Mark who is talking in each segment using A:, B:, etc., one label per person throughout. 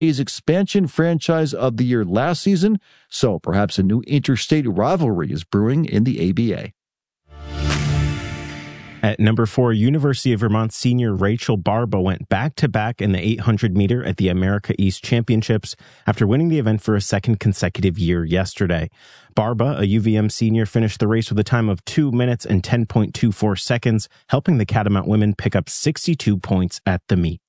A: expansion franchise of the year last season, so perhaps a new interstate rivalry is brewing in the ABA.
B: At number 4, University of Vermont senior Rachel Barba went back-to-back in the 800-meter at the America East Championships after winning the event for a second consecutive year yesterday. Barba, a UVM senior, finished the race with a time of 2 minutes and 10.24 seconds, helping the Catamount women pick up 62 points at the meet.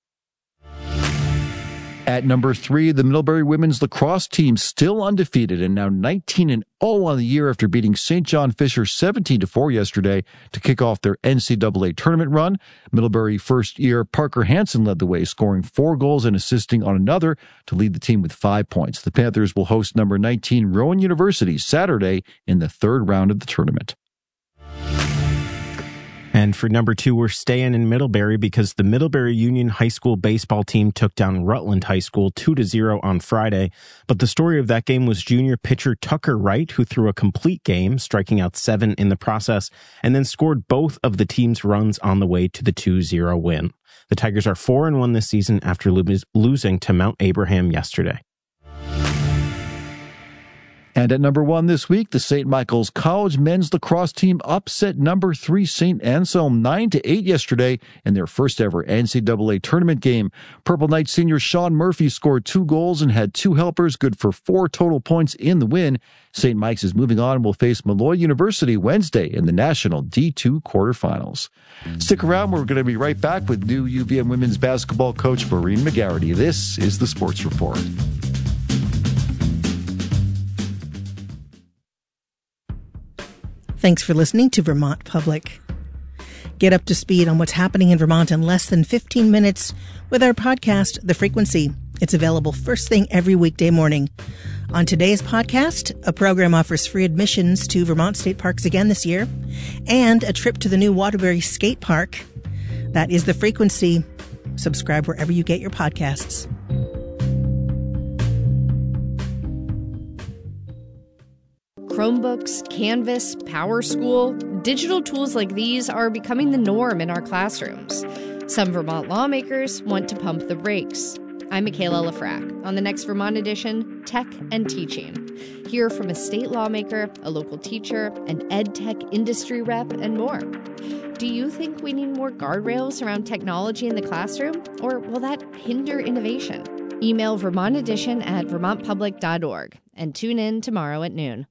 A: At number 3, the Middlebury women's lacrosse team still undefeated and now 19-0 on the year after beating St. John Fisher 17-4 yesterday to kick off their NCAA tournament run. Middlebury first-year Parker Hansen led the way, scoring 4 goals and assisting on another to lead the team with 5 points. The Panthers will host number 19 Rowan University Saturday in the third round of the tournament.
B: And for number 2, we're staying in Middlebury because the Middlebury Union High School baseball team took down Rutland High School 2-0 on Friday. But the story of that game was junior pitcher Tucker Wright, who threw a complete game, striking out 7 in the process, and then scored both of the team's runs on the way to the 2-0 win. The Tigers are 4-1 this season after losing to Mount Abraham yesterday.
A: And at number 1 this week, the St. Michael's College men's lacrosse team upset number 3 St. Anselm 9-8 yesterday in their first ever NCAA tournament game. Purple Knight senior Sean Murphy scored 2 goals and had 2 helpers, good for 4 total points in the win. St. Mike's is moving on and will face Malloy University Wednesday in the National D2 quarterfinals. Stick around, we're going to be right back with new UVM women's basketball coach Maureen McGarity. This is the Sports Report.
C: Thanks for listening to Vermont Public. Get up to speed on what's happening in Vermont in less than 15 minutes with our podcast, The Frequency. It's available first thing every weekday morning. On today's podcast, a program offers free admissions to Vermont state parks again this year and a trip to the new Waterbury Skate Park. That is The Frequency. Subscribe wherever you get your podcasts.
D: Chromebooks, Canvas, PowerSchool, digital tools like these are becoming the norm in our classrooms. Some Vermont lawmakers want to pump the brakes. I'm Michaela Lafrac. On the next Vermont edition, Tech and Teaching. Hear from a state lawmaker, a local teacher, an ed tech industry rep, and more. Do you think we need more guardrails around technology in the classroom, or will that hinder innovation? Email Vermont Edition at vermontpublic.org and tune in tomorrow at noon.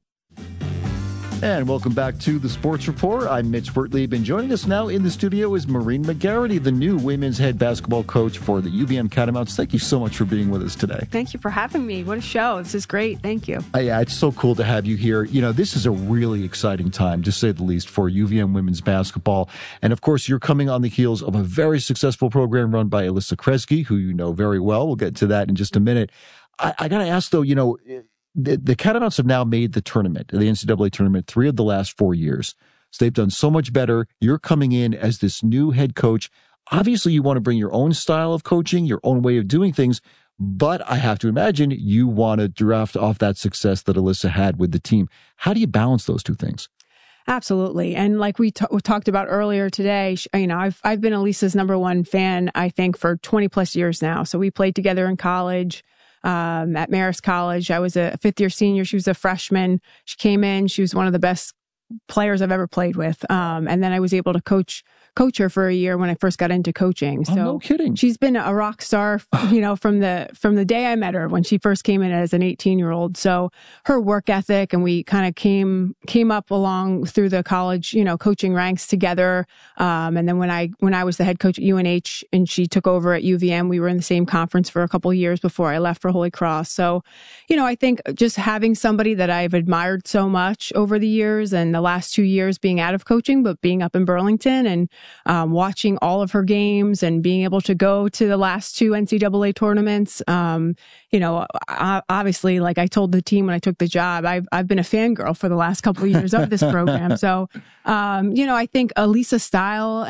A: And welcome back to the Sports Report. I'm Mitch Wertlieb, and joining us now in the studio is Maureen McGarity, the new women's head basketball coach for the UVM Catamounts. Thank you so much for being with us today.
E: Thank you for having me. What a show. This is great. Thank you.
A: Yeah, it's so cool to have you here. You know, this is a really exciting time, to say the least, for UVM women's basketball. And of course, you're coming on the heels of a very successful program run by Alyssa Kresge, who you know very well. We'll get to that in just a minute. I got to ask, though, you know, the Catamounts have now made the tournament, the NCAA tournament, 3 of the last 4 years. So they've done so much better. You're coming in as this new head coach. Obviously, you want to bring your own style of coaching, your own way of doing things. But I have to imagine you want to draft off that success that Alyssa had with the team. How do you balance those two things?
E: Absolutely. And like we talked about earlier today, you know, I've been Alyssa's number 1 fan, I think, for 20 plus years now. So we played together in college. At Marist College. I was a 5th-year senior. She was a freshman. She came in. She was one of the best players I've ever played with. And then I was able to coach her for a year when I first got into coaching. So
A: no kidding.
E: She's been a rock star, you know, from the day I met her when she first came in as an 18-year-old. So her work ethic, and we kind of came up along through the college, you know, coaching ranks together. And then when I was the head coach at UNH and she took over at UVM, we were in the same conference for a couple of years before I left for Holy Cross. So, you know, I think just having somebody that I've admired so much over the years, and the last 2 years being out of coaching, but being up in Burlington and watching all of her games and being able to go to the last 2 NCAA tournaments. You know, obviously, like I told the team when I took the job, I've been a fangirl for the last couple of years of this program. So, you know, I think Alyssa's style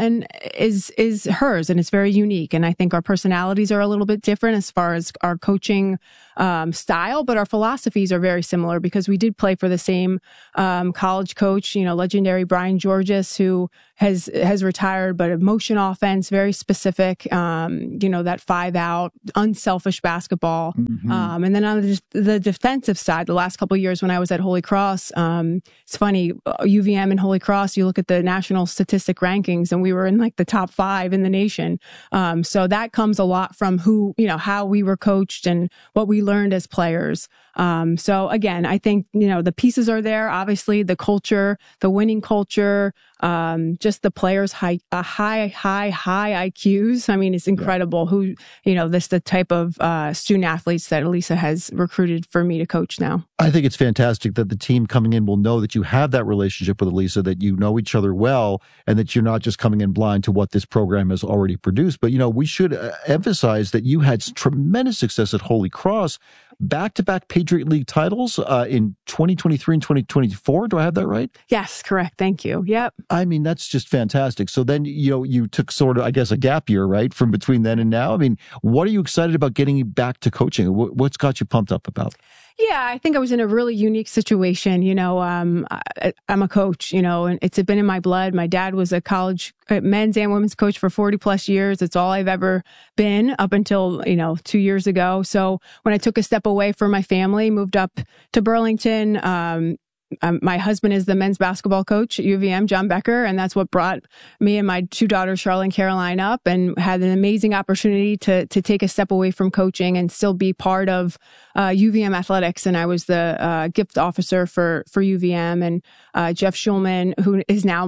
E: is hers, and it's very unique. And I think our personalities are a little bit different as far as our coaching style, but our philosophies are very similar because we did play for the same college coach, you know, legendary Brian Georges, who has retired tired, but motion offense, very specific, that 5-out, unselfish basketball. And then on the defensive side, the last couple of years when I was at Holy Cross, it's funny, UVM and Holy Cross, you look at the national statistic rankings and we were in like the top 5 in the nation. So that comes a lot from how we were coached and what we learned as players. So again, I think, the pieces are there. Obviously the culture, the winning culture, just the players' high IQs. I mean, it's incredible the type of student athletes that Elisa has recruited for me to coach now.
A: I think it's fantastic that the team coming in will know that you have that relationship with Elisa, that you know each other well, and that you're not just coming in blind to what this program has already produced. But, we should emphasize that you had tremendous success at Holy Cross, back-to-back Patriot League titles in 2023 and 2024. Do I have that right?
E: Yes, correct. Thank you. Yep.
A: I mean, that's just fantastic. So then, you took sort of, I guess, a gap year, right, from between then and now. I mean, what are you excited about getting back to coaching? What's got you pumped up about?
E: Yeah, I think I was in a really unique situation. I'm a coach, and it's been in my blood. My dad was a college men's and women's coach for 40 plus years. It's all I've ever been up until, 2 years ago. So when I took a step away from my family, moved up to Burlington, my husband is the men's basketball coach at UVM, John Becker, and that's what brought me and my 2 daughters, Charlotte and Caroline, up, and had an amazing opportunity to take a step away from coaching and still be part of UVM athletics. And I was the gift officer for UVM, and Jeff Schulman, who is now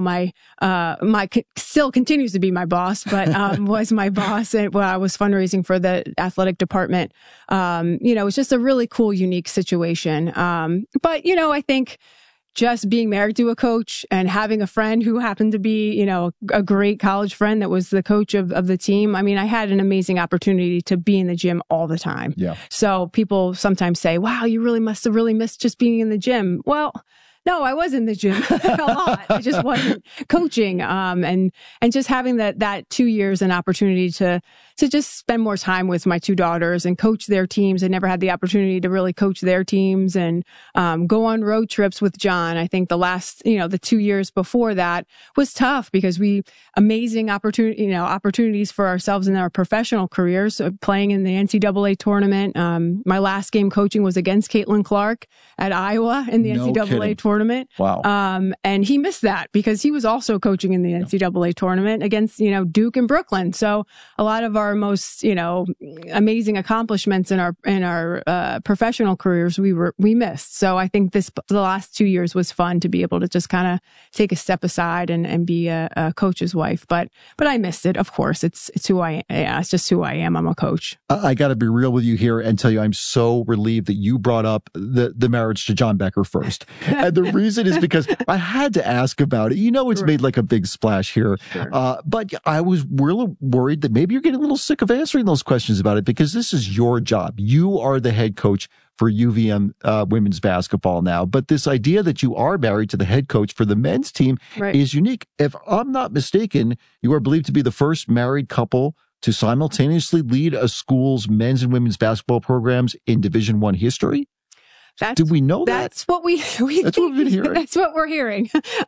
E: still continues to be my boss, but was my boss. And I was fundraising for the athletic department. It was just a really cool, unique situation. But I think just being married to a coach and having a friend who happened to be, a great college friend that was the coach of the team. I mean, I had an amazing opportunity to be in the gym all the time. Yeah. So people sometimes say, wow, you really must have really missed just being in the gym. Well, no, I was in the gym a lot. I just wasn't coaching. And just having that 2 years an opportunity to just spend more time with my 2 daughters and coach their teams. I never had the opportunity to really coach their teams and go on road trips with John. I think the last, the 2 years before that was tough because amazing opportunities for ourselves in our professional careers, playing in the NCAA tournament. My last game coaching was against Caitlin Clark at Iowa in the NCAA tournament.
A: Wow.
E: And he missed that because he was also coaching in the NCAA tournament against, Duke and Brooklyn. So a lot of our most, amazing accomplishments in our professional careers, we missed. So I think the last 2 years was fun to be able to just kind of take a step aside and be a coach's wife. But I missed it. Of course, it's who I am. It's just who I am. I'm a coach.
A: I got to be real with you here and tell you, I'm so relieved that you brought up the marriage to John Becker first. And the reason is because I had to ask about it. It's made like a big splash here. Sure. But I was really worried that maybe you're getting a little sick of answering those questions about it because this is your job. You are the head coach for UVM women's basketball now. But this idea that you are married to the head coach for the men's team is unique. If I'm not mistaken, you are believed to be the first married couple to simultaneously lead a school's men's and women's basketball programs in Division I history. Did we know that?
E: That's what that's what we've been hearing. That's what we're hearing.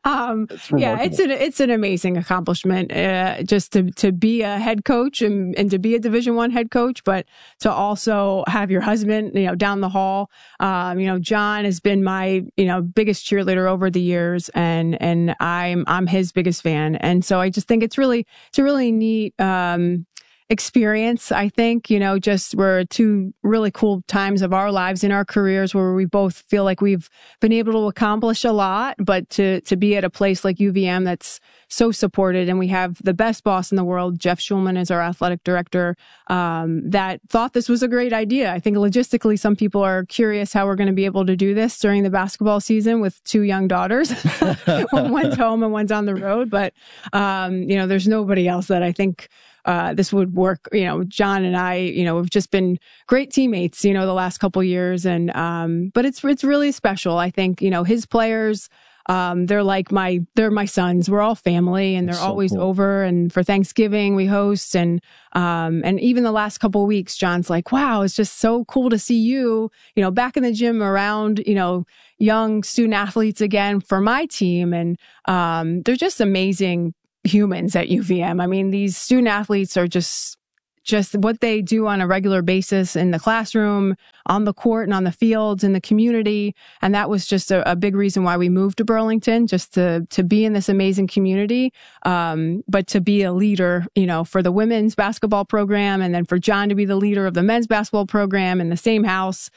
E: It's an amazing accomplishment, just to be a head coach and to be a Division I head coach, but to also have your husband, down the hall. John has been my, biggest cheerleader over the years, and I'm his biggest fan. And so I just think it's a really neat, experience. I think, just we're 2 really cool times of our lives in our careers where we both feel like we've been able to accomplish a lot, but to be at a place like UVM that's so supported, and we have the best boss in the world, Jeff Schulman, as our athletic director, that thought this was a great idea. I think logistically, some people are curious how we're going to be able to do this during the basketball season with 2 young daughters. One's home and one's on the road, but there's nobody else that I think this would work. John and I, have just been great teammates, the last couple of years. And, but it's really special. I think, his players, they're my sons. We're all family, and they're always cool. Over. And for Thanksgiving, we host. And even the last couple of weeks, John's like, wow, it's just so cool to see you, back in the gym around, young student athletes again for my team. And, they're just amazing humans at UVM. I mean, these student athletes are just what they do on a regular basis in the classroom, on the court, and on the fields, in the community. And that was just a big reason why we moved to Burlington, just to be in this amazing community, but to be a leader, for the women's basketball program, and then for John to be the leader of the men's basketball program in the same house.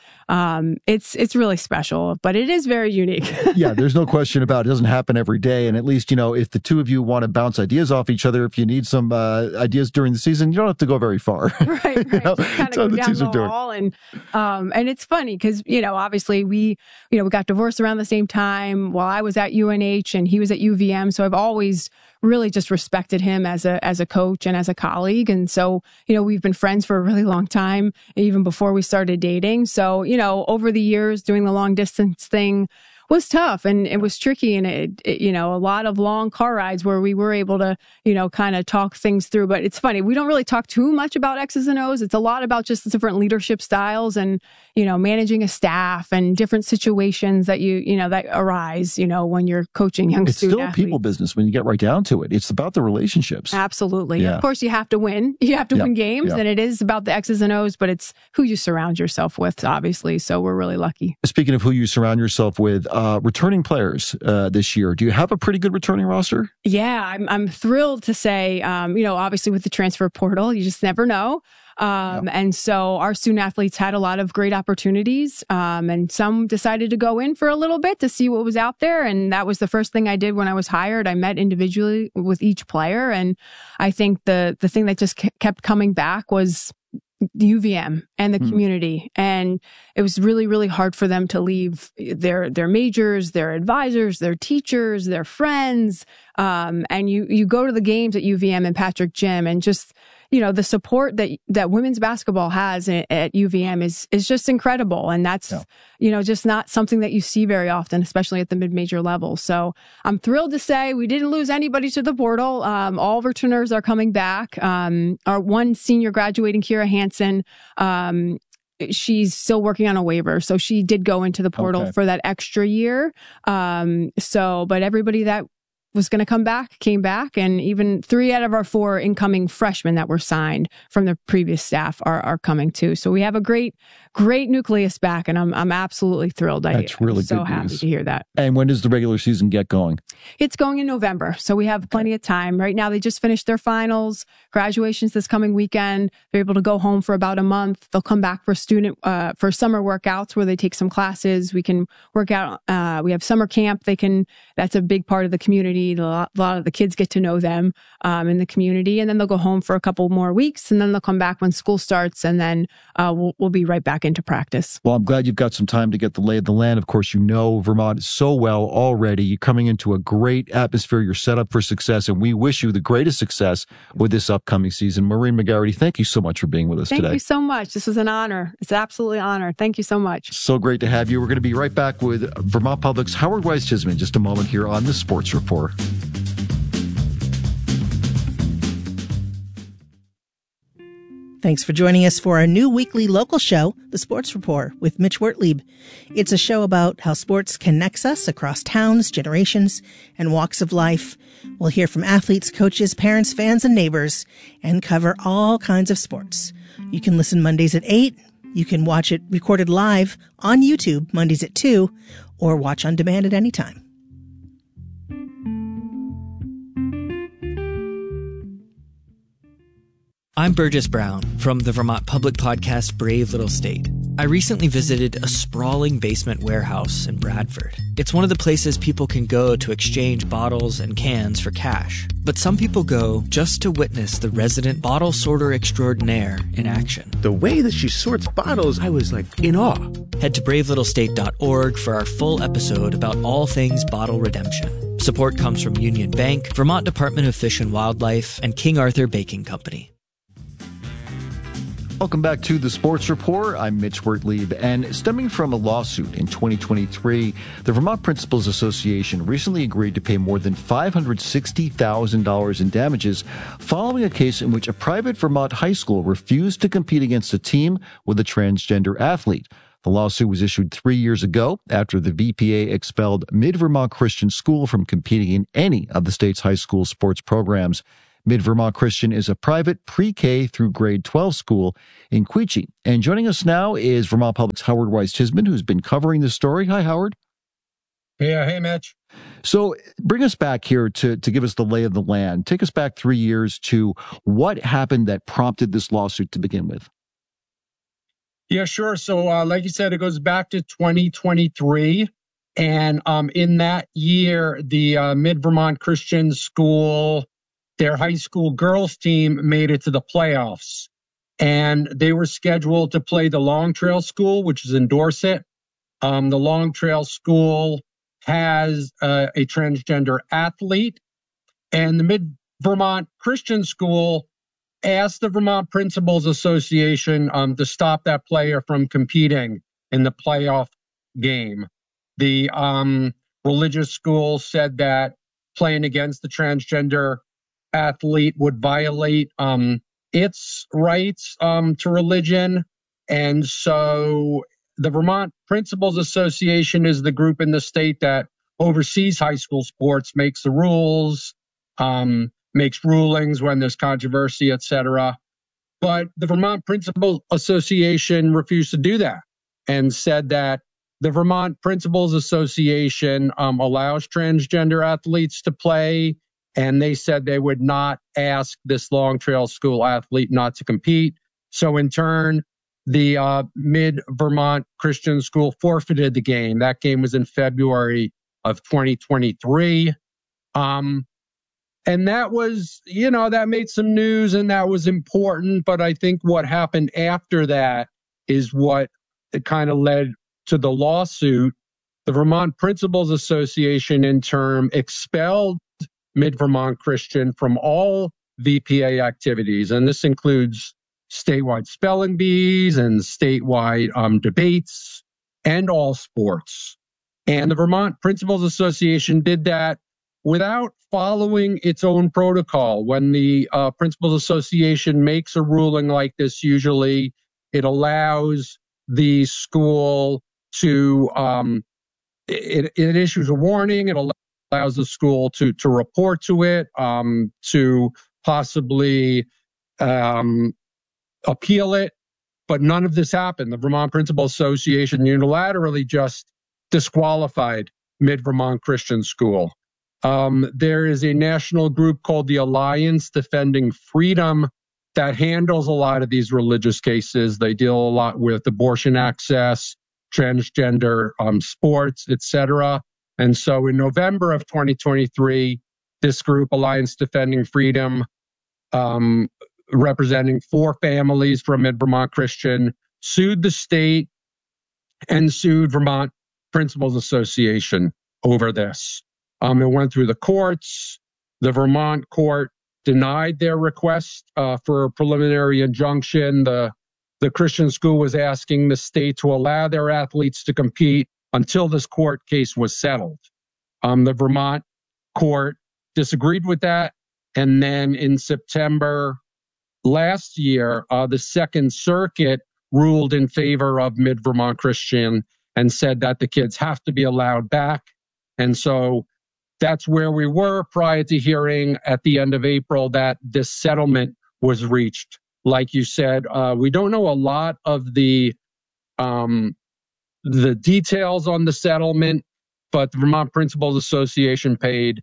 E: It's really special, but it is very unique.
A: Yeah, there's no question about it. It doesn't happen every day. And at least, if the two of you want to bounce ideas off each other, if you need some ideas during the season, you don't have to go very far.
E: Right. Kind of go down the hall. And it's funny because, obviously we got divorced around the same time while I was at UNH and he was at UVM. So I've always really just respected him as a coach and as a colleague. And so, we've been friends for a really long time, even before we started dating. So, over the years doing the long distance thing was tough and it was tricky, and it a lot of long car rides where we were able to, kind of talk things through. But it's funny, we don't really talk too much about X's and O's. It's a lot about just the different leadership styles and, managing a staff and different situations that that arise, when you're coaching young student athletes.
A: It's still people business when you get right down to it. It's about the relationships.
E: Absolutely. Yeah. Of course, you have to win. You have to win games, and it is about the X's and O's, but it's who you surround yourself with, obviously. So we're really lucky.
A: Speaking of who you surround yourself with, returning players this year, do you have a pretty good returning roster?
E: Yeah, I'm thrilled to say, obviously with the transfer portal, you just never know. And so our student athletes had a lot of great opportunities, and some decided to go in for a little bit to see what was out there. And that was the first thing I did when I was hired. I met individually with each player. And I think the thing that just kept coming back was the UVM and the community. And it was really, really hard for them to leave their majors, their advisors, their teachers, their friends. And you go to the games at UVM and Patrick Gym, and just, the support that women's basketball has at UVM is just incredible. And that's, just not something that you see very often, especially at the mid-major level. So I'm thrilled to say we didn't lose anybody to the portal. All returners are coming back. Our one senior graduating, Kira Hansen, she's still working on a waiver. So she did go into the portal for that extra year. But everybody that was going to come back, came back, and even 3 out of our 4 incoming freshmen that were signed from the previous staff are coming too. So we have a great nucleus back, and I'm absolutely thrilled.
A: That's really
E: I'm so
A: good
E: happy
A: news
E: to hear that.
A: And when does the regular season get going?
E: It's going in November, so we have plenty of time. Right now, they just finished their finals, graduations this coming weekend. They're able to go home for about a month. They'll come back for for summer workouts where they take some classes. We can work out. We have summer camp. That's a big part of the community. A lot of the kids get to know them in the community, and then they'll go home for a couple more weeks, and then they'll come back when school starts, and then we'll be right back into practice.
A: Well, I'm glad you've got some time to get the lay of the land. Of course, Vermont so well already. You're coming into a great atmosphere. You're set up for success, and we wish you the greatest success with this upcoming season. Maureen McGarity, thank you so much for being with us today.
E: Thank you so much. This was an honor. It's absolutely an honor. Thank you so much.
A: So great to have you. We're going to be right back with Vermont Public's Howard Weiss-Chisholm in just a moment here on the Sports Report.
C: Thanks for joining us for our new weekly local show, The Sports Report, with Mitch Wertlieb. It's a show about how sports connects us across towns, generations, and walks of life. We'll hear from athletes, coaches, parents, fans, and neighbors, and cover all kinds of sports. You can listen Mondays at 8. You can watch it recorded live on YouTube Mondays at 2, or watch on demand at any time.
F: I'm Burgess Brown from the Vermont public podcast Brave Little State. I recently visited a sprawling basement warehouse in Bradford. It's one of the places people can go to exchange bottles and cans for cash. But some people go just to witness the resident bottle sorter extraordinaire in action.
G: The way that she sorts bottles, I was in awe.
F: Head to bravelittlestate.org for our full episode about all things bottle redemption. Support comes from Union Bank, Vermont Department of Fish and Wildlife, and King Arthur Baking Company.
A: Welcome back to the Sports Report. I'm Mitch Wertlieb, and stemming from a lawsuit in 2023, the Vermont Principals Association recently agreed to pay more than $560,000 in damages following a case in which a private Vermont high school refused to compete against a team with a transgender athlete. The lawsuit was issued 3 years ago after the VPA expelled Mid-Vermont Christian School from competing in any of the state's high school sports programs. Mid-Vermont Christian is a private pre-K through grade 12 school in Quechee. And joining us now is Vermont Public's Howard Weiss-Tisman, who's been covering this story. Hi, Howard.
H: Yeah, hey, Mitch.
A: So bring us back here to give us the lay of the land. Take us back 3 years to what happened that prompted this lawsuit to begin with.
H: Yeah, sure. So like you said, it goes back to 2023. And in that year, the Mid-Vermont Christian School, their high school girls team made it to the playoffs. And they were scheduled to play the Long Trail School, which is in Dorset. The Long Trail School has a transgender athlete, and the Mid-Vermont Christian School asked the Vermont Principals Association to stop that player from competing in the playoff game. The religious school said that playing against the transgender athlete would violate its rights to religion, and so the Vermont Principals Association is the group in the state that oversees high school sports, makes the rules, makes rulings when there's controversy, etc. But the Vermont Principals Association refused to do that and said that the Vermont Principals Association allows transgender athletes to play, and they said they would not ask this Long Trail School athlete not to compete. So in turn, the Mid-Vermont Christian School forfeited the game. That game was in February of 2023. And that was, that made some news and that was important. But I think what happened after that is what it kind of led to the lawsuit. The Vermont Principals Association, in turn, expelled Mid-Vermont Christian from all VPA activities. And this includes statewide spelling bees and statewide debates and all sports. And the Vermont Principals Association did that without following its own protocol. When the Principals Association makes a ruling like this, usually it allows the school to, it issues a warning, it allows the school to report to it, to possibly appeal it, but none of this happened. The Vermont Principals Association unilaterally just disqualified Mid-Vermont Christian School. There is a national group called the Alliance Defending Freedom that handles a lot of these religious cases. They deal a lot with abortion access, transgender sports, etc. And so in November of 2023, this group, Alliance Defending Freedom, representing 4 families from Mid-Vermont Christian, sued the state and sued Vermont Principals Association over this. It went through the courts. The Vermont court denied their request for a preliminary injunction. The Christian school was asking the state to allow their athletes to compete until this court case was settled. The Vermont court disagreed with that. And then in September last year, the Second Circuit ruled in favor of Mid-Vermont Christian and said that the kids have to be allowed back. And so that's where we were prior to hearing at the end of April that this settlement was reached. Like you said, we don't know a lot of the details on the settlement, but the Vermont Principals Association paid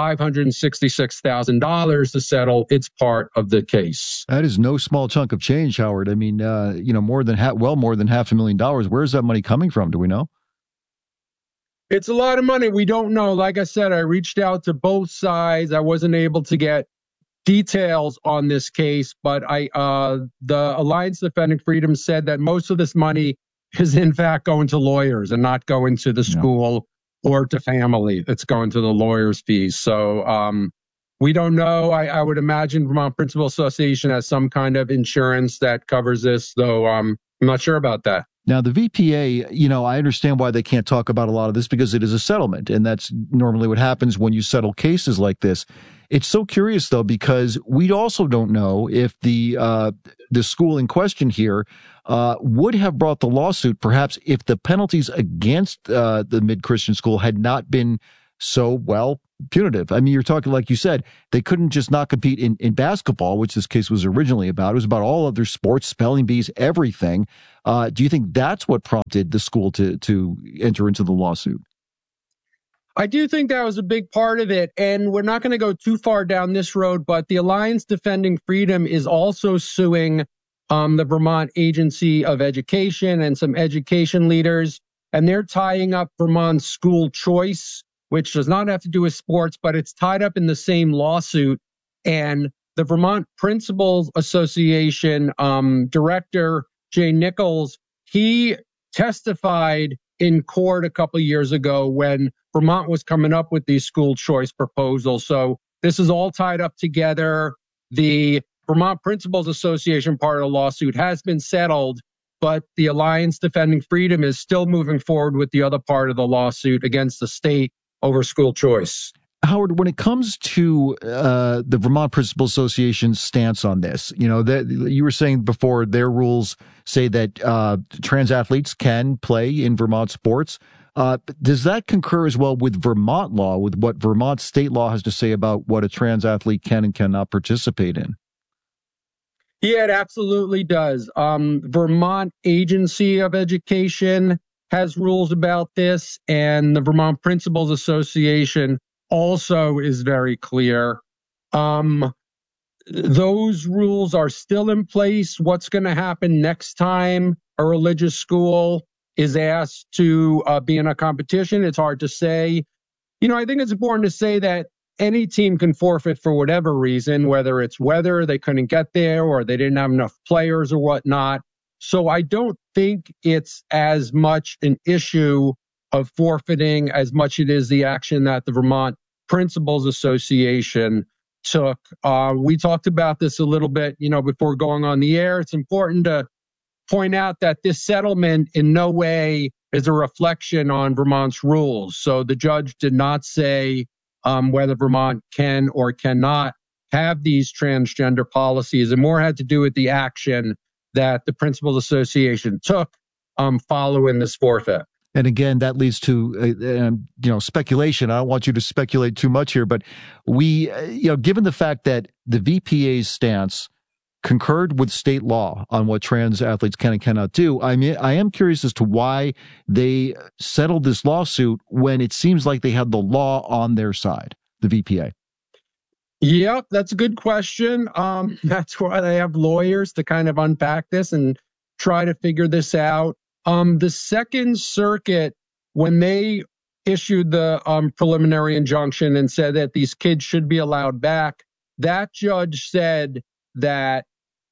H: $566,000 to settle its part of the case.
A: That is no small chunk of change, Howard. I mean, more than $500,000. Where's that money coming from? Do we know?
H: It's a lot of money. We don't know. Like I said, I reached out to both sides. I wasn't able to get details on this case, but the Alliance Defending Freedom said that most of this money is in fact going to lawyers and not going to the school or to family. It's going to the lawyers' fees. So we don't know. I would imagine Vermont Principal Association has some kind of insurance that covers this, though I'm not sure about that.
A: Now, the VPA, I understand why they can't talk about a lot of this because it is a settlement, and that's normally what happens when you settle cases like this. It's so curious, though, because we also don't know if the school in question here would have brought the lawsuit, perhaps if the penalties against the mid-Christian school had not been so, well, punitive. I mean, you're talking, like you said, they couldn't just not compete in basketball, which this case was originally about. It was about all other sports, spelling bees, everything. Do you think that's what prompted the school to enter into the lawsuit?
H: I do think that was a big part of it. And we're not going to go too far down this road, but the Alliance Defending Freedom is also suing the Vermont Agency of Education and some education leaders. And they're tying up Vermont's school choice, which does not have to do with sports, but it's tied up in the same lawsuit. And the Vermont Principals Association director, Jay Nichols, he testified in court a couple of years ago when Vermont was coming up with these school choice proposals. So this is all tied up together. The Vermont Principals Association part of the lawsuit has been settled, but the Alliance Defending Freedom is still moving forward with the other part of the lawsuit against the state over school choice.
A: Howard, when it comes to the Vermont Principal Association's stance on this, you know, you were saying before their rules say that trans athletes can play in Vermont sports. Does that concur as well with Vermont law, with what Vermont state law has to say about what a trans athlete can and cannot participate in?
H: Yeah, it absolutely does. Vermont Agency of Education has rules about this, and the Vermont Principals Association also is very clear. Those rules are still in place. What's going to happen next time a religious school is asked to be in a competition? It's hard to say. You know, I think it's important to say that any team can forfeit for whatever reason, whether it's weather, they couldn't get there, or they didn't have enough players or whatnot. So I don't think it's as much an issue of forfeiting as much it is the action that the Vermont Principals Association took. We talked about this a little bit, you know, before going on the air. It's important to point out that this settlement in no way is a reflection on Vermont's rules. So the judge did not say whether Vermont can or cannot have these transgender policies. It more had to do with the action that the Principals Association took following this forfeit.
A: And again, that leads to speculation. I don't want you to speculate too much here, but we, given the fact that the VPA's stance concurred with state law on what trans athletes can and cannot do, I am curious as to why they settled this lawsuit when it seems like they had the law on their side, the VPA.
H: Yeah, that's a good question. That's why they have lawyers to kind of unpack this and try to figure this out. The Second Circuit, when they issued the preliminary injunction and said that these kids should be allowed back, that judge said that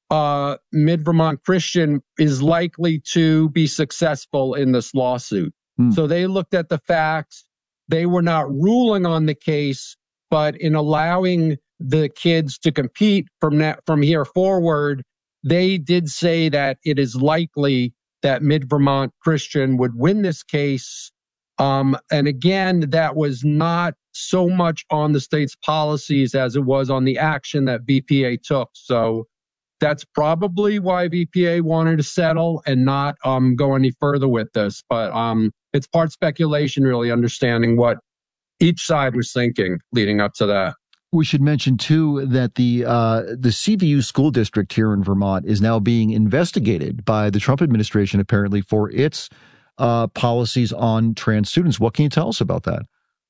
H: Mid-Vermont Christian is likely to be successful in this lawsuit. So they looked at the facts. They were not ruling on the case, but in allowing the kids to compete from here forward, they did say that it is likely that Mid-Vermont Christian would win this case. And again, that was not so much on the state's policies as it was on the action that VPA took. So that's probably why VPA wanted to settle and not go any further with this. But it's part speculation, really understanding what each side was thinking leading up to that.
A: We should mention, too, that the CVU school district here in Vermont is now being investigated by the Trump administration, apparently, for its policies on trans students. What can you tell us about that?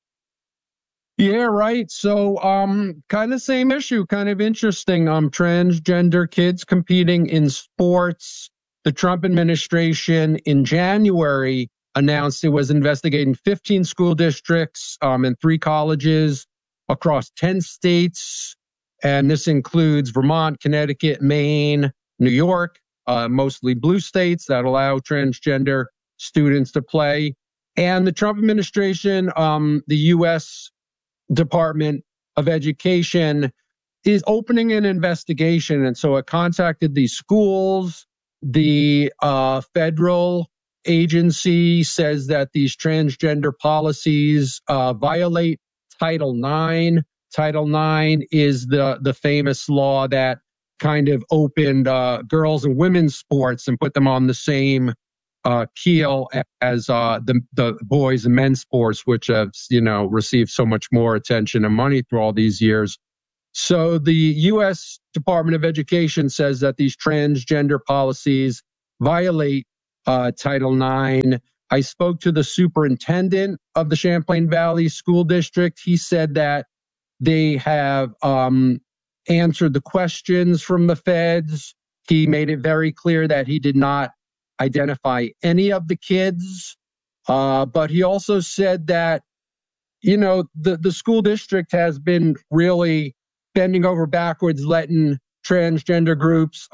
H: Yeah, right. So kind of same issue, kind of interesting. Transgender kids competing in sports. The Trump administration in January announced it was investigating 15 school districts and 3 colleges across 10 states. And this includes Vermont, Connecticut, Maine, New York, mostly blue states that allow transgender students to play. And the Trump administration, the U.S. Department of Education is opening an investigation. And so it contacted these schools. The federal agency says that these transgender policies violate Title IX. Title IX is the famous law that kind of opened girls and women's sports and put them on the same keel as the boys and men's sports, which have, received so much more attention and money through all these years. So the U.S. Department of Education says that these transgender policies violate Title IX. I spoke to the superintendent of the Champlain Valley School District. He said that they have answered the questions from the feds. He made it very clear that he did not identify any of the kids. But he also said that, the school district has been really bending over backwards, letting transgender groups,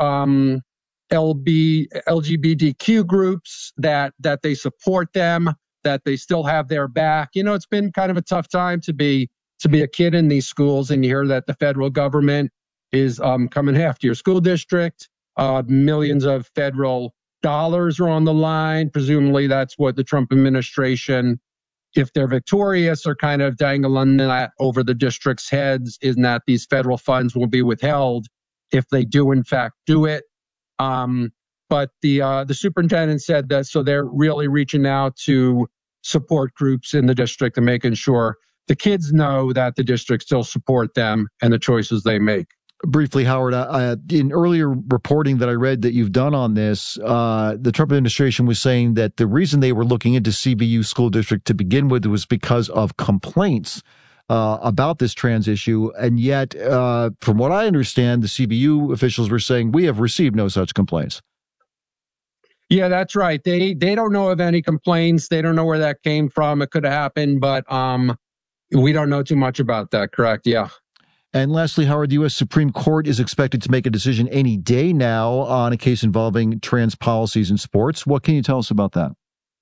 H: LGBTQ groups, that they support them, that they still have their back. It's been kind of a tough time to be a kid in these schools, and you hear that the federal government is coming after your school district. Millions of federal dollars are on the line. Presumably that's what the Trump administration, if they're victorious, are kind of dangling that over the district's heads, is that these federal funds will be withheld if they do in fact do it. But the superintendent said that, so they're really reaching out to support groups in the district and making sure the kids know that the district still support them and the choices they make.
A: Briefly, Howard, in earlier reporting that I read that you've done on this, the Trump administration was saying that the reason they were looking into CVU school district to begin with was because of complaints about this trans issue. And yet, from what I understand, the CVU officials were saying, we have received no such complaints.
H: Yeah, that's right. They don't know of any complaints. They don't know where that came from. It could have happened, but we don't know too much about that, correct? Yeah.
A: And lastly, Howard, the U.S. Supreme Court is expected to make a decision any day now on a case involving trans policies in sports. What can you tell us about that?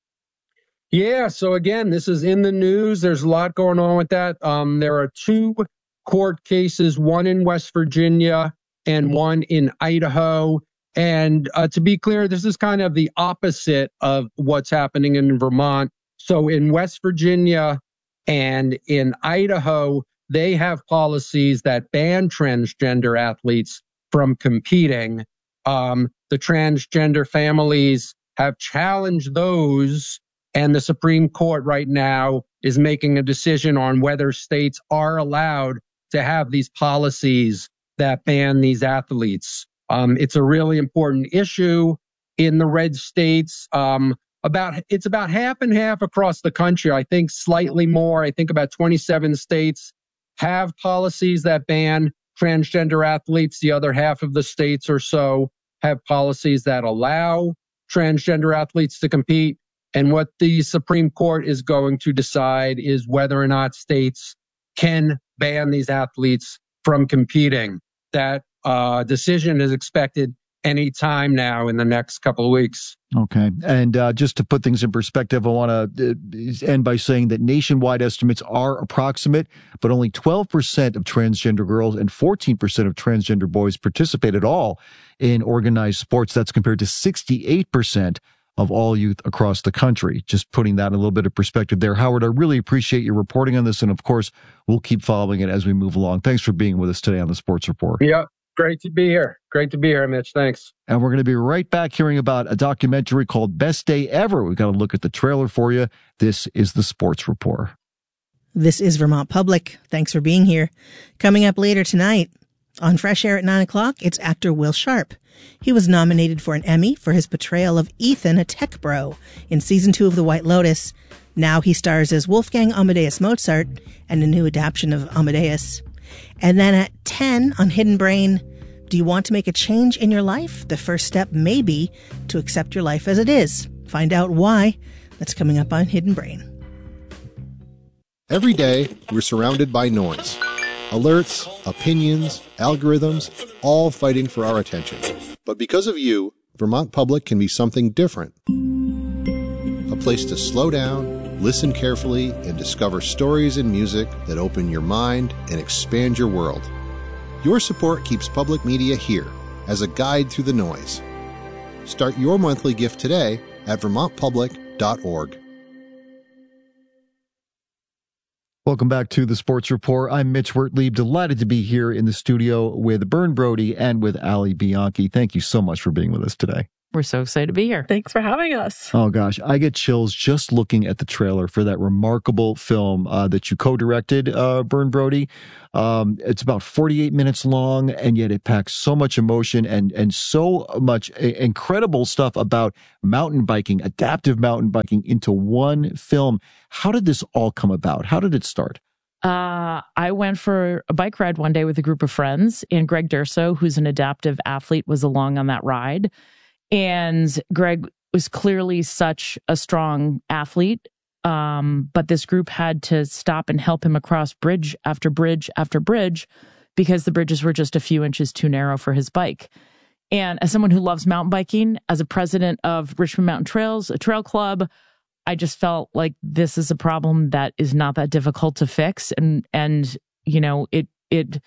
H: Yeah, so again, this is in the news. There's a lot going on with that. There are two court cases, one in West Virginia and one in Idaho. And to be clear, this is kind of the opposite of what's happening in Vermont. So in West Virginia and in Idaho, they have policies that ban transgender athletes from competing. The transgender families have challenged those, and the Supreme Court right now is making a decision on whether states are allowed to have these policies that ban these athletes. It's a really important issue in the red states. It's about half and half across the country. I think slightly more. I think about 27 states have policies that ban transgender athletes. The other half of the states or so have policies that allow transgender athletes to compete. And what the Supreme Court is going to decide is whether or not states can ban these athletes from competing. That decision is expected any time now in the next couple of weeks.
A: Okay. And just to put things in perspective, I want to end by saying that nationwide estimates are approximate, but only 12% of transgender girls and 14% of transgender boys participate at all in organized sports. That's compared to 68% of all youth across the country. Just putting that in a little bit of perspective there. Howard, I really appreciate your reporting on this. And of course, we'll keep following it as we move along. Thanks for being with us today on the Sports Report.
H: Yeah. Great to be here. Great to be here, Mitch. Thanks.
A: And we're going to be right back hearing about a documentary called Best Day Ever. We've got to look at the trailer for you. This is the Sports Report.
C: This is Vermont Public. Thanks for being here. Coming up later tonight on Fresh Air at 9 o'clock, it's actor Will Sharp. He was nominated for an Emmy for his portrayal of Ethan, a tech bro, in season 2 of The White Lotus. Now he stars as Wolfgang Amadeus Mozart in a new adaptation of Amadeus. And then at 10 on Hidden Brain, do you want to make a change in your life? The first step may be to accept your life as it is. Find out why. That's coming up on Hidden Brain.
I: Every day, we're surrounded by noise. Alerts, opinions, algorithms, all fighting for our attention. But because of you, Vermont Public can be something different. A place to slow down, listen carefully, and discover stories and music that open your mind and expand your world. Your support keeps public media here as a guide through the noise. Start your monthly gift today at vermontpublic.org.
A: Welcome back to the Sports Report. I'm Mitch Wertlieb, delighted to be here in the studio with Byrne Brody and with Ali Bianchi. Thank you so much for being with us today.
J: We're so excited to be here.
K: Thanks for having us.
A: Oh, gosh. I get chills just looking at the trailer for that remarkable film that you co-directed, Byrne Brody. It's about 48 minutes long, and yet it packs so much emotion and so much incredible stuff about mountain biking, adaptive mountain biking into one film. How did this all come about? How did it start?
J: I went for a bike ride one day with a group of friends, and Greg Durso, who's an adaptive athlete, was along on that ride. And Greg was clearly such a strong athlete, but this group had to stop and help him across bridge after bridge after bridge because the bridges were just a few inches too narrow for his bike. And as someone who loves mountain biking, as a president of Richmond Mountain Trails, a trail club, I just felt like this is a problem that is not that difficult to fix. And you know, it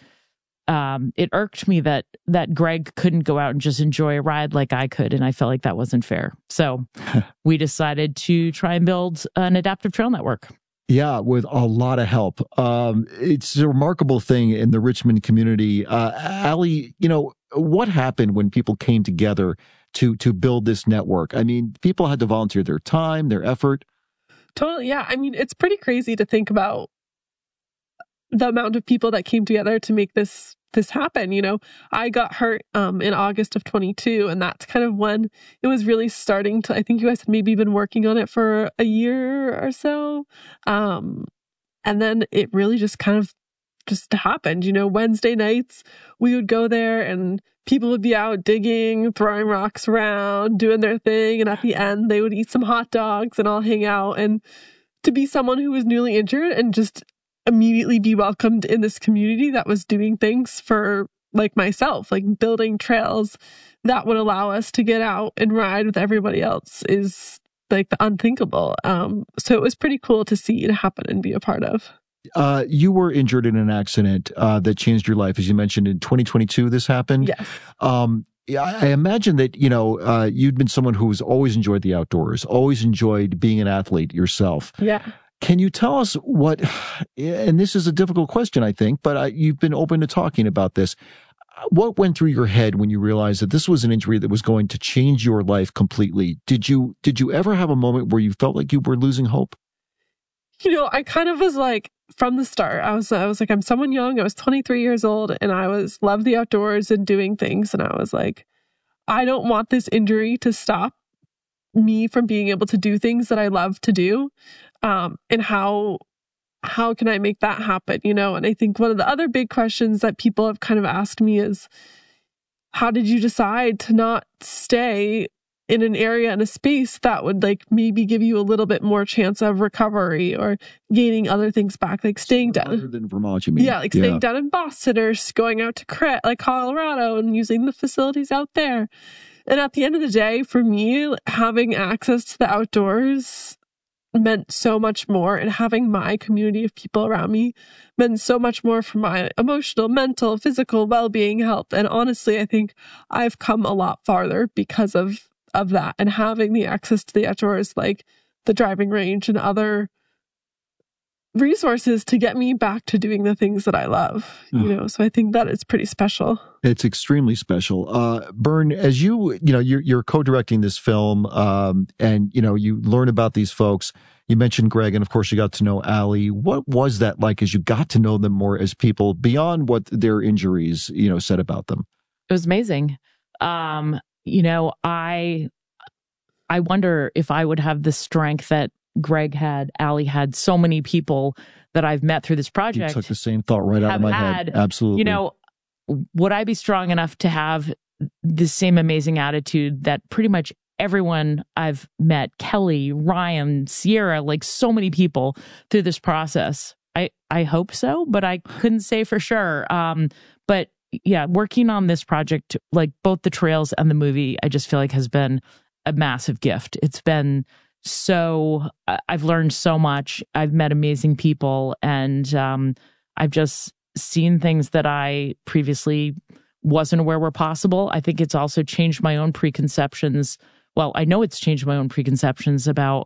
J: irked me that Greg couldn't go out and just enjoy a ride like I could, and I felt like that wasn't fair. So we decided to try and build an adaptive trail network.
A: Yeah, with a lot of help. It's a remarkable thing in the Richmond community. Ali, you know, what happened when people came together to build this network? I mean, people had to volunteer their time, their effort.
K: Totally, yeah. I mean, it's pretty crazy to think about the amount of people that came together to make this happen. You know, I got hurt in August of 22, and that's kind of when it was really starting to, I think you guys had maybe been working on it for a year or so. And then it really just kind of just happened. You know, Wednesday nights we would go there and people would be out digging, throwing rocks around, doing their thing. And at the end they would eat some hot dogs and all hang out. And to be someone who was newly injured and just immediately be welcomed in this community that was doing things for like myself, like building trails that would allow us to get out and ride with everybody else is like the unthinkable. So it was pretty cool to see it happen and be a part of.
A: You were injured in an accident that changed your life. As you mentioned, in 2022, this happened.
K: Yes.
A: I imagine that, you know, you'd been someone who's always enjoyed the outdoors, always enjoyed being an athlete yourself.
K: Yeah.
A: Can you tell us what, and this is a difficult question, I think, but you've been open to talking about this. What went through your head when you realized that this was an injury that was going to change your life completely? Did you ever have a moment where you felt like you were losing hope?
K: You know, I kind of was like, from the start, I was like, I'm someone young. I was 23 years old and I loved the outdoors and doing things. And I was like, I don't want this injury to stop me from being able to do things that I love to do. And how can I make that happen? You know, and I think one of the other big questions that people have kind of asked me is, how did you decide to not stay in an area and a space that would like maybe give you a little bit more chance of recovery or gaining other things back, like staying down.
A: Other than Vermont, you mean?
K: Yeah, like staying down in Boston or going out to like Colorado and using the facilities out there. And at the end of the day, for me, having access to the outdoors meant so much more, and having my community of people around me meant so much more for my emotional, mental, physical well-being, health. And honestly, I think I've come a lot farther because of that, and having the access to the outdoors, like the driving range and other resources to get me back to doing the things that I love, you know. So I think that is pretty special.
A: It's extremely special. Byrne, as you're co-directing this film, and you learn about these folks. You mentioned Greg, and of course you got to know Ali. What was that like as you got to know them more as people beyond what their injuries, said about them?
J: It was amazing. I wonder if I would have the strength that Greg had, Ali had. So many people that I've met through this project.
A: You took the same thought right out of my head. Absolutely.
J: Would I be strong enough to have the same amazing attitude that pretty much everyone I've met, Kelly, Ryan, Sierra, like so many people through this process? I hope so, but I couldn't say for sure. But yeah, working on this project, like both the trails and the movie, I just feel like has been a massive gift. It's been I've learned so much. I've met amazing people, and I've just seen things that I previously wasn't aware were possible. I think it's also changed my own preconceptions. Well, I know it's changed my own preconceptions about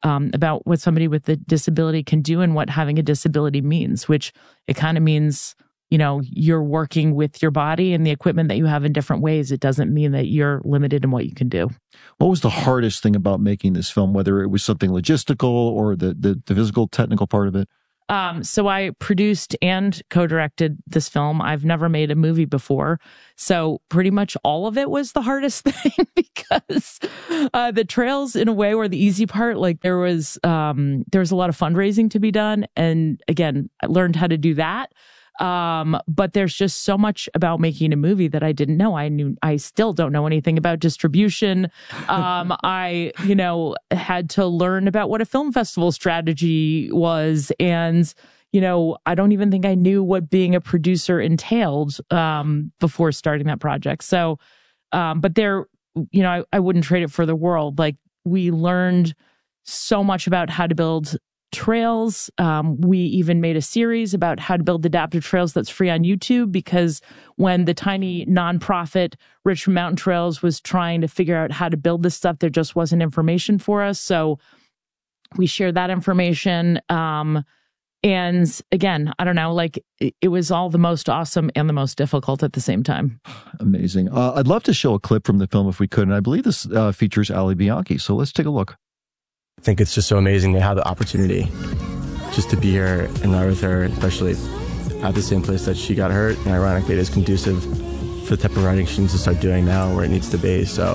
J: about what somebody with a disability can do and what having a disability means, which it kind of means, you're working with your body and the equipment that you have in different ways. It doesn't mean that you're limited in what you can do.
A: What was the hardest thing about making this film, whether it was something logistical or the physical, technical part of it?
J: So I produced and co-directed this film. I've never made a movie before. So pretty much all of it was the hardest thing because the trails in a way were the easy part. Like there was a lot of fundraising to be done. And again, I learned how to do that. But there's just so much about making a movie that I didn't know. I still don't know anything about distribution. I had to learn about what a film festival strategy was. And, I don't even think I knew what being a producer entailed, before starting that project. So, but there, I wouldn't trade it for the world. Like we learned so much about how to build trails. We even made a series about how to build adaptive trails that's free on YouTube, because when the tiny nonprofit Richmond Mountain Trails was trying to figure out how to build this stuff, there just wasn't information for us. So we shared that information. And again, I don't know, like it was all the most awesome and the most difficult at the same time.
A: Amazing. I'd love to show a clip from the film if we could. And I believe this features Ali Bianchi. So let's take a look.
L: I think it's just so amazing to have the opportunity just to be here and ride with her, especially at the same place that she got hurt. And ironically, it is conducive for the type of riding she needs to start doing now where it needs to be. So.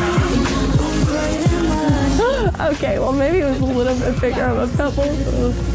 K: Okay, well, maybe it was a little bit bigger of a pebble.